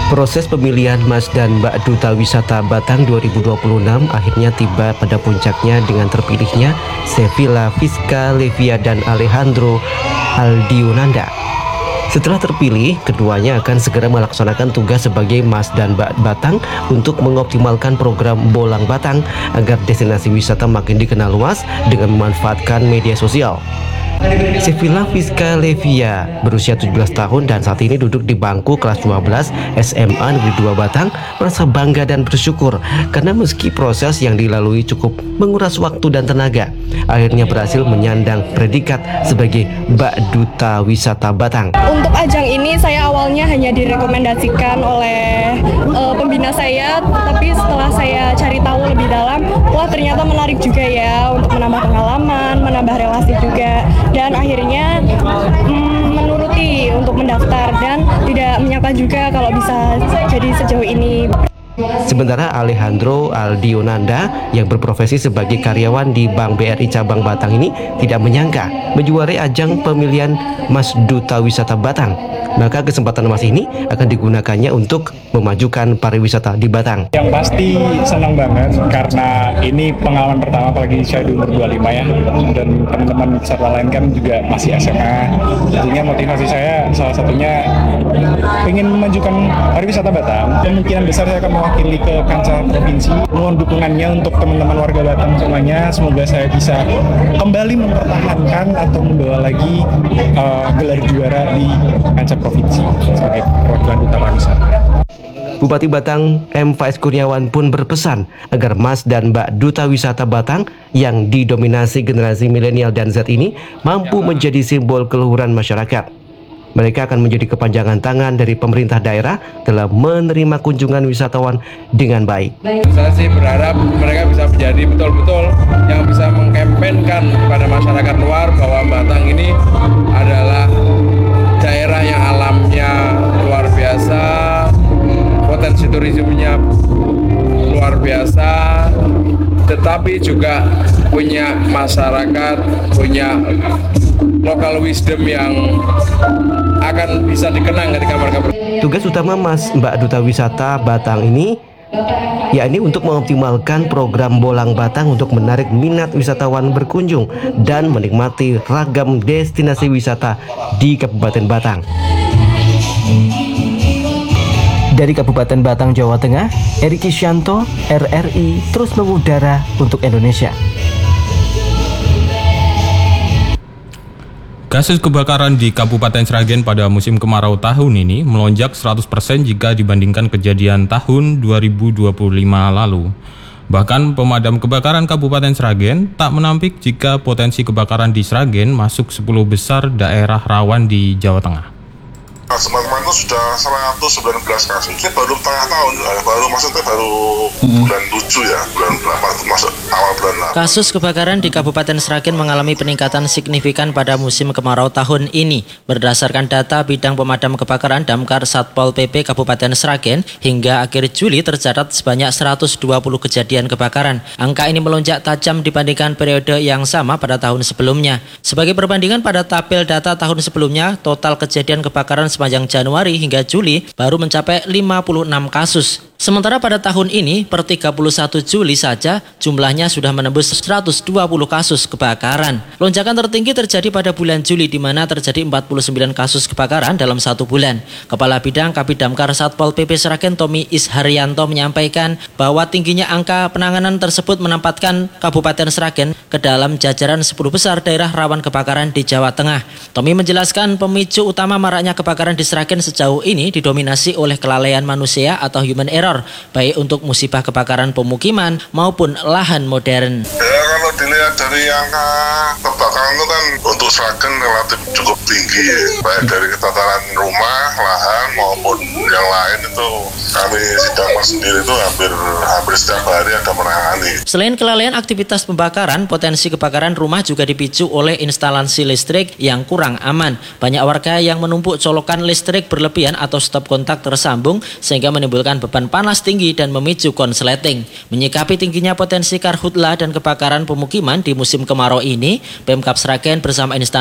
Proses pemilihan Mas dan Mbak Duta Wisata Batang 2026 akhirnya tiba pada puncaknya dengan terpilihnya Sevilla Fisca Levia dan Alejandro Aldionanda. Setelah terpilih, keduanya akan segera melaksanakan tugas sebagai Mas dan Mbak Batang untuk mengoptimalkan program Bolang Batang agar destinasi wisata makin dikenal luas dengan memanfaatkan media sosial. Sevilla Fisca Levia berusia 17 tahun dan saat ini duduk di bangku kelas 12 SMA Negeri 2 Batang merasa bangga dan bersyukur karena meski proses yang dilalui cukup menguras waktu dan tenaga, akhirnya berhasil menyandang predikat sebagai Mbak Duta Wisata Batang. Untuk ajang ini saya awalnya hanya direkomendasikan oleh pembina saya, tapi setelah saya cari tahu lebih dalam, wah ternyata menarik juga ya untuk menambah pengalaman, menambah relasi juga. Dan akhirnya menuruti untuk mendaftar dan tidak menyangka juga kalau bisa jadi sejauh ini. Sementara Alejandro Aldionanda yang berprofesi sebagai karyawan di Bank BRI Cabang Batang ini tidak menyangka menjuarai ajang pemilihan Mas Duta Wisata Batang. Maka kesempatan emas ini akan digunakannya untuk memajukan pariwisata di Batang. Yang pasti senang banget karena ini pengalaman pertama, apalagi saya di umur 25 ya, dan teman-teman peserta lain kan juga masih SMA. Jadinya motivasi saya salah satunya ingin memajukan pariwisata Batang. Kemungkinan besar saya akan mewakili ke kancah provinsi. Mohon dukungannya untuk teman-teman warga Batang semuanya. Semoga saya bisa kembali mempertahankan atau membawa lagi gelar juara di kancah provinsi sebagai perwakilan duta pariwisata. Bupati Batang M. Faiz Kurniawan pun berpesan agar Mas dan Mbak Duta Wisata Batang yang didominasi generasi milenial dan Z ini mampu menjadi simbol keluhuran masyarakat. Mereka akan menjadi kepanjangan tangan dari pemerintah daerah dalam menerima kunjungan wisatawan dengan baik. Saya sih berharap mereka bisa menjadi betul-betul yang bisa mengkampanyekan kepada masyarakat luar bahwa Batang ini adalah daerah yang alamnya luar biasa, potensi turismenya luar biasa, tetapi juga punya masyarakat, punya lokal wisdom yang akan bisa dikenang ketika mereka. Tugas utama Mas Mbak Duta Wisata Batang ini yakni untuk mengoptimalkan program Bolang Batang untuk menarik minat wisatawan berkunjung dan menikmati ragam destinasi wisata di Kabupaten Batang. Dari Kabupaten Batang, Jawa Tengah, Eri Kisyanto, RRI terus mengudara untuk Indonesia. Kasus kebakaran di Kabupaten Sragen pada musim kemarau tahun ini melonjak 100% jika dibandingkan kejadian tahun 2025 lalu. Bahkan pemadam kebakaran Kabupaten Sragen tak menampik jika potensi kebakaran di Sragen masuk 10 besar daerah rawan di Jawa Tengah. Kemarin itu sudah 119 kasus. Ini baru tengah tahun, baru maksudnya baru bulan 7 ya, bulan 8 masuk awal bulan 8. Kasus kebakaran di Kabupaten Sragen mengalami peningkatan signifikan pada musim kemarau tahun ini. Berdasarkan data bidang pemadam kebakaran Damkar Satpol PP Kabupaten Sragen, hingga akhir Juli tercatat sebanyak 120 kejadian kebakaran. Angka ini melonjak tajam dibandingkan periode yang sama pada tahun sebelumnya. Sebagai perbandingan, pada tabel data tahun sebelumnya, total kejadian kebakaran sepanjang Januari hingga Juli baru mencapai 56 kasus. Sementara pada tahun ini, per 31 Juli saja, jumlahnya sudah menembus 120 kasus kebakaran. Lonjakan tertinggi terjadi pada bulan Juli, di mana terjadi 49 kasus kebakaran dalam satu bulan. Kepala Bidang Kabidamkar Satpol PP Sragen Tommy Isharyanto menyampaikan bahwa tingginya angka penanganan tersebut menempatkan Kabupaten Sragen ke dalam jajaran 10 besar daerah rawan kebakaran di Jawa Tengah. Tommy menjelaskan pemicu utama maraknya kebakaran di Sragen sejauh ini didominasi oleh kelalaian manusia atau human error, baik untuk musibah kebakaran pemukiman maupun lahan modern. Ya, kalau dilihat dari angka kebakaran itu kan untuk Sragen relatif cukup tinggi ya. Baik dari ketataran rumah, lahan maupun yang lain itu kami Sidamar sendiri itu hampir setiap hari ada menangani. Selain kelalaian aktivitas pembakaran, potensi kebakaran rumah juga dipicu oleh instalasi listrik yang kurang aman. Banyak warga yang menumpuk colokan listrik berlebihan atau stop kontak tersambung sehingga menimbulkan beban panas tinggi dan memicu konsleting. Menyikapi tingginya potensi karhutla dan kebakaran pemukiman di musim kemarau ini, Pemkab Sragen bersama instansi